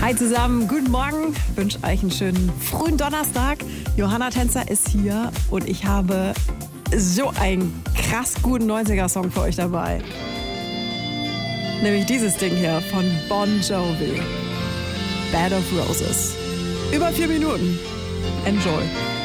Hi zusammen, guten Morgen. Ich wünsche euch einen schönen frühen Donnerstag. Johanna Tänzer ist hier und ich habe so einen krass guten 90er-Song für euch dabei. Nämlich dieses Ding hier von Bon Jovi. Bed of Roses. Über 4 Minuten. Enjoy.